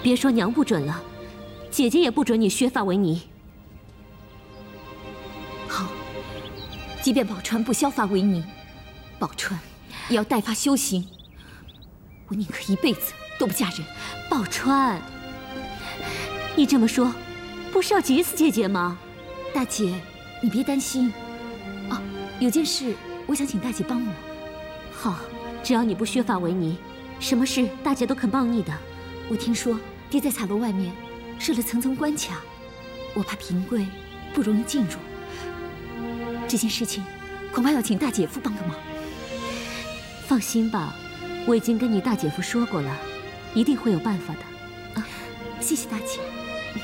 别说娘不准了，姐姐也不准你削发为尼。 好，即便宝钏不削发为尼，宝钏也要带发修行。我宁可一辈子都不嫁人。 宝钏，你这么说，不是要急死姐姐吗？ 大姐，你别担心。哦，有件事我想请大姐帮我。 好，只要你不削发为尼，什么事大姐都肯帮你的。 我听说爹在塔楼外面设了层层关卡，我怕平贵不容易进入。这件事情恐怕要请大姐夫帮个忙。 放心吧，我已经跟你大姐夫说过了，一定会有办法的。 啊，谢谢大姐。